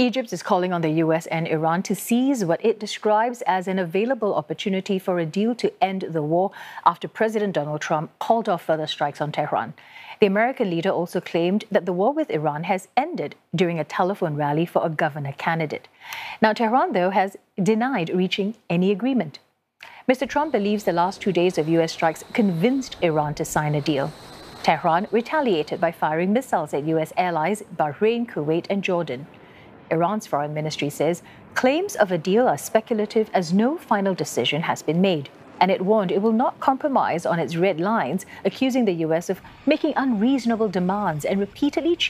Egypt is calling on the US and Iran to seize what it describes as an available opportunity for a deal to end the war after President Donald Trump called off further strikes on Tehran. The American leader also claimed that the war with Iran has ended during a telephone rally for a governor candidate. Now, Tehran, though, has denied reaching any agreement. Mr. Trump believes the last 2 days of US strikes convinced Iran to sign a deal. Tehran retaliated by firing missiles at US allies Bahrain, Kuwait, and Jordan. Iran's foreign ministry says claims of a deal are speculative as no final decision has been made. And it warned it will not compromise on its red lines, accusing the US of making unreasonable demands and repeatedly